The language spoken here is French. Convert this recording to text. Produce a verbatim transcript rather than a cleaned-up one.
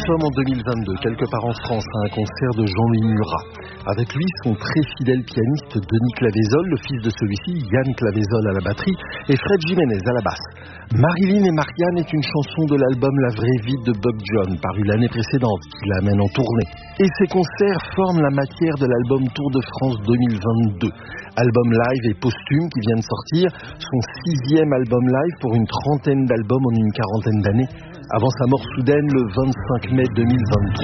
sommes en deux mille vingt-deux, quelque part en France, à un concert de Jean-Louis Murat. Avec lui, son très fidèle pianiste Denis Clavésol, le fils de celui-ci, Yann Clavésol à la batterie, et Fred Jiménez à la basse. Marilyn et Marianne est une chanson de l'album La Vraie Vie de Bob John, paru l'année précédente, qui l'amène en tournée. Et ces concerts forment la matière de l'album Tour de France deux mille vingt-deux. Album live et posthume qui vient de sortir, son sixième album live pour une trentaine d'albums en une quarantaine d'années, avant sa mort soudaine le vingt-cinq mai deux mille vingt-trois.